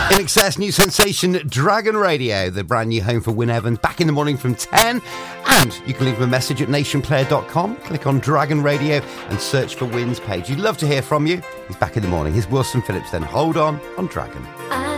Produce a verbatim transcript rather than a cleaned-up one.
In Excess, new sensation Dragon Radio, the brand new home for Wyn Evans, back in the morning from ten. And you can leave him a message at nation player dot com. Click on Dragon Radio and search for Wyn's page. He'd love to hear from you. He's back in the morning. Here's Wilson Phillips then. Hold on on Dragon. I